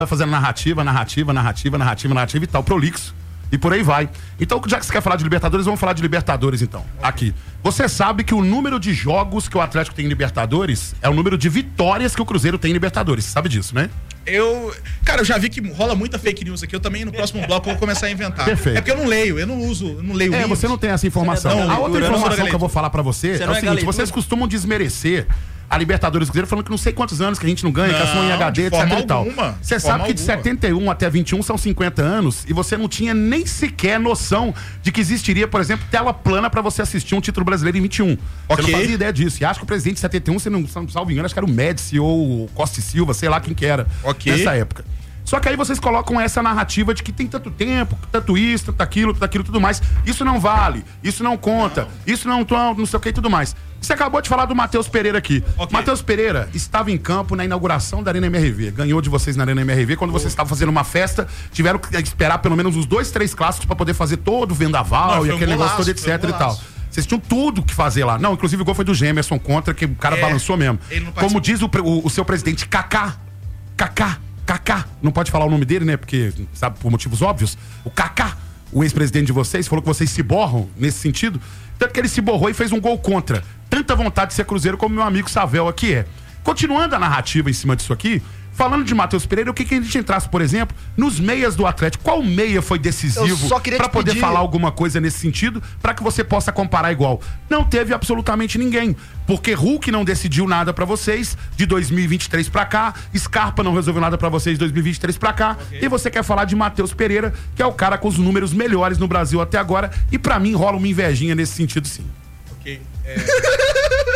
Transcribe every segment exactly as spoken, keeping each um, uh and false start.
vai fazendo narrativa, narrativa, narrativa, narrativa, narrativa e tal, prolixo. E por aí vai. Então, já que você quer falar de Libertadores, vamos falar de Libertadores, então. Aqui. Você sabe que o número de jogos que o Atlético tem em Libertadores é o número de vitórias que o Cruzeiro tem em Libertadores. Você sabe disso, né? Eu... Cara, eu já vi que rola muita fake news aqui. Eu também, no próximo bloco, vou começar a inventar. Perfeito. É porque eu não leio, eu não uso, eu não leio É, livros. você não tem essa informação. Não, a outra leitura, informação não que eu vou falar pra você, Você é não o é seguinte, leitura? vocês costumam desmerecer a Libertadores Cruzeiro falando que não sei quantos anos que a gente não ganha, que Não, são em H D, de etc forma e tal. alguma, Você de sabe forma que de alguma. setenta e um até vinte e um são cinquenta anos e você não tinha nem sequer noção de que existiria, por exemplo, tela plana pra você assistir um título brasileiro em vinte e um. Você Ok. não fazia ideia disso. E acho que o presidente de setenta e um, se não salvo engano, acho que era o Médici ou o Costa e Silva, sei lá quem que era Ok. nessa época. Só que aí vocês colocam essa narrativa de que tem tanto tempo, tanto isso, tanto aquilo, tanto aquilo, tudo mais. Isso não vale, isso não conta, não. isso não, não sei o que e tudo mais. Você acabou de falar do Matheus Pereira aqui. Okay. Matheus Pereira estava em campo na inauguração da Arena M R V. Ganhou de vocês na Arena M R V. Quando vocês estavam fazendo uma festa, tiveram que esperar pelo menos uns dois, três clássicos pra poder fazer todo o vendaval Não, e foi um aquele negócio golaço, todo, foi um etc e tal. golaço. Vocês tinham tudo que fazer lá. Não, inclusive o gol foi do Gemerson contra, que o cara É, balançou mesmo. ele não participou. Como diz o, pre- o, o seu presidente, Kaká. Kaká. Kaká. Não pode falar o nome dele, né? Porque, sabe, por motivos óbvios. O Kaká, o ex-presidente de vocês, falou que vocês se borram nesse sentido. Tanto que ele se borrou e fez um gol contra. Tanta vontade de ser Cruzeiro como meu amigo Savel aqui é. Continuando a narrativa em cima disso aqui, falando de Matheus Pereira, eu queria que a gente entrasse, por exemplo, nos meias do Atlético. Qual meia foi Eu decisivo só queria pra te poder pedir- falar alguma coisa nesse sentido, pra que você possa comparar igual? Não teve absolutamente ninguém, porque Hulk não decidiu nada pra vocês de dois mil e vinte e três pra cá, Scarpa não resolveu nada pra vocês de dois mil e vinte e três pra cá, e você quer falar de Matheus Pereira, que é o cara com os números melhores no Brasil até agora, e pra mim rola uma invejinha nesse sentido, sim. Ok. É...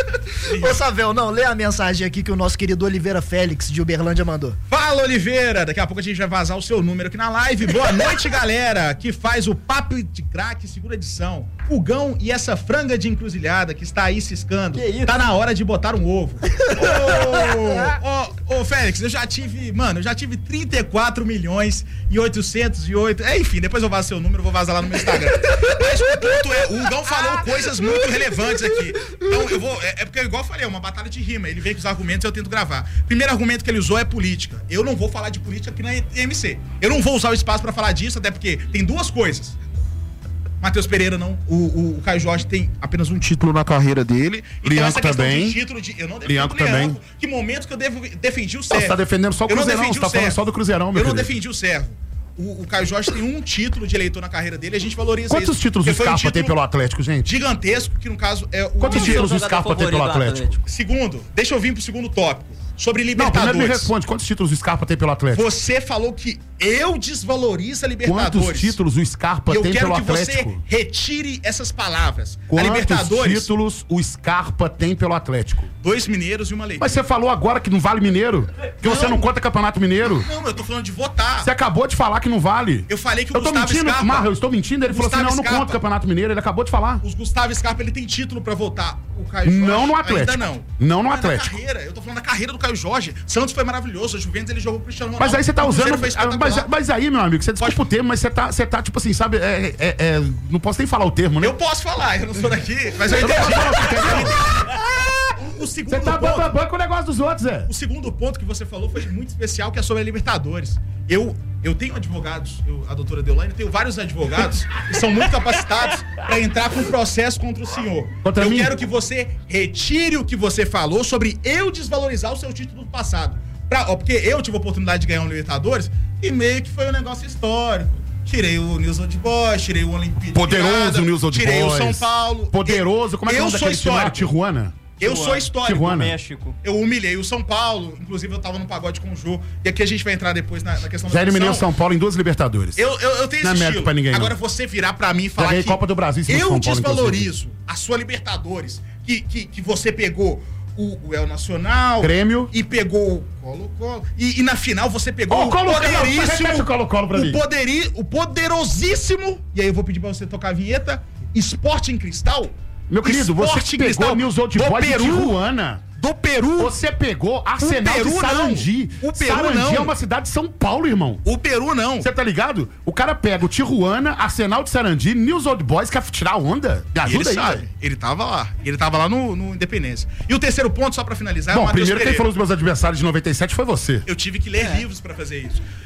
Ô, Savel, não, lê a mensagem aqui que o nosso querido Oliveira Félix, de Uberlândia, mandou. Fala, Oliveira! Daqui a pouco a gente vai vazar o seu número aqui na live. Boa noite, galera, que faz o Papo de Craque, segunda edição. O Gão e essa franga de encruzilhada que está aí ciscando. Que isso? Tá na hora de botar um ovo. Ô, ô, ô, Félix, eu já tive, mano, eu já tive trinta e quatro milhões e oitocentos e oito. É, enfim, depois eu vazo seu número, vou vazar lá no meu Instagram. Mas o ponto é, o Gão falou coisas muito relevantes aqui. Então, eu vou. É, é porque, igual eu falei, é uma batalha de rima. Ele vem com os argumentos e eu tento gravar. Primeiro argumento que ele usou é política. Eu não vou falar de política aqui na E M C. Eu não vou usar o espaço pra falar disso, até porque tem duas coisas. Matheus Pereira não. O, o, o Caio Jorge tem apenas um título na carreira dele. Então Lianco essa questão também. de título de. Eu não defendo Lianco o Lianco. também. Que momento que eu devo, defendi o Não, Servo. você tá defendendo só o Eu não Cruzeirão, defendi você tá o falando Servo. só do Cruzeirão, meu Eu não querido. defendi o Servo. O, o Caio Jorge tem um título de eleitor na carreira dele e a gente valoriza Quantos isso. títulos o Porque foi um Scarpa tem título pelo Atlético, gente? gigantesco, que no caso é o... Quantos Quem é o títulos o jogador Scarpa tem pelo favorito do Atlético? Segundo, deixa eu vir pro segundo tópico. Sobre Não, Libertadores. primeiro me responde, quantos títulos o Scarpa tem pelo Atlético? Você falou que eu desvalorizo a Libertadores. Quantos títulos o Scarpa E eu tem quero pelo que Atlético? você retire essas palavras. A Quantos Libertadores, títulos o Scarpa tem pelo Atlético? dois mineiros e uma lei. Mas você falou agora que não vale Mineiro? Que você não conta Campeonato Mineiro? Não, eu tô falando de votar. Você acabou de falar que não vale. Eu falei que o Eu tô Gustavo mentindo, Scarpa... Marra, eu estou mentindo. Ele falou assim, Gustavo não, eu não Scarpa. conto Campeonato Mineiro. Ele acabou de falar. Os Gustavo Scarpa, ele tem título pra votar. O Caio Jorge Não no Atlético. ainda não. Não no Mas na Atlético. carreira, eu tô falando da carreira do Caio Jorge. Santos foi maravilhoso, a Juventus ele jogou com o Cristiano Ronaldo. Mas aí você tá O Cruzeiro usando. foi espetacular. Mas, mas aí, meu amigo, você desculpa o termo, mas você tá, você tá, tipo assim, sabe? É, é- é- não posso nem falar o termo, né? Eu posso falar, eu não sou daqui, mas eu Eu não entendi. posso falar, entendeu? O segundo Você tá ponto, babando com o negócio dos outros, é. o segundo ponto que você falou foi muito especial, que é sobre a Libertadores. Eu, eu tenho advogados, eu, a doutora Deolane, tenho vários advogados que são muito capacitados para entrar com processo contra o senhor. Contra eu mim? quero que você retire o que você falou sobre eu desvalorizar o seu título do passado. Pra, ó, porque eu tive a oportunidade de ganhar um Libertadores e meio que foi um negócio histórico. Tirei o News Old Boys, tirei o Olympique. Poderoso News Old Tirei Boys. o São Paulo. Poderoso, como é que é o eu nome sou daquele time lá? histórico. Tijuana? Eu sou histórico. Tijuana. México. Eu humilhei o São Paulo, inclusive eu tava no pagode com o Jô, e aqui a gente vai entrar depois na, na questão Já da eliminei o seleção. São Paulo em duas Libertadores. Eu, eu, eu tenho Não é esse mérito estilo. pra ninguém, não. Agora você virar pra mim e falar ganhei que Copa do Brasil em cima do eu São Paulo, desvalorizo a sua Libertadores, que, que, que você pegou o, o El Nacional, Grêmio. e pegou o Colo-Colo, e, e na final você pegou Ô, o Colo-Colo, poderíssimo, repete o Colo-Colo pra mim. o, poderi, o poderosíssimo, e aí eu vou pedir pra você tocar a vinheta, Sporting Cristal. Meu querido, você Sporting que pegou Cristal o News Old do Boys de Peru, Tijuana. do Peru. Você pegou Arsenal Peru, de Sarandi. não. O Peru, Sarandi não. é uma cidade de São Paulo, irmão. O Peru não. Você tá ligado? O cara pega o Tijuana, Arsenal de Sarandi, News Old Boys, quer tirar onda? Me E ele ajuda aí, sabe, velho. ele tava lá. Ele tava lá no, no Independência. E o terceiro ponto, só pra finalizar, é o Bom, Matheus primeiro quem Pereira. falou dos meus adversários de noventa e sete foi você. Eu tive que ler livros pra fazer isso.